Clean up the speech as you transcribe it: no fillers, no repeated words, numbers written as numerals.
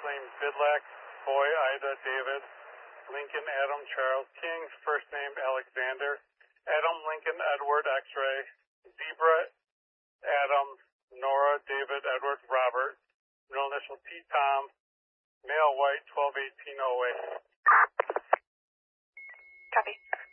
name Bidlack, boy Ida David, Lincoln Adam Charles King, first name Alexander, Adam Lincoln Edward X-ray, Zebra Adam Nora David Edward Robert, middle initial T Tom, male white 121808. Copy.